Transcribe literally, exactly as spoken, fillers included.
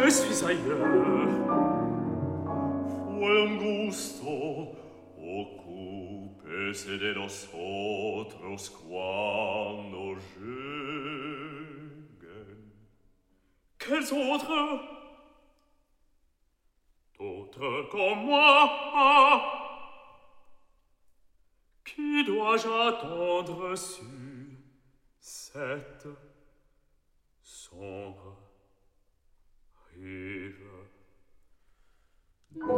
je suis ailleurs. Fue un gusto ocúpese de nosotros cuando lleguen. Quels autres? D'autres comme moi. Qui dois-je attendre sur cette sombre rive?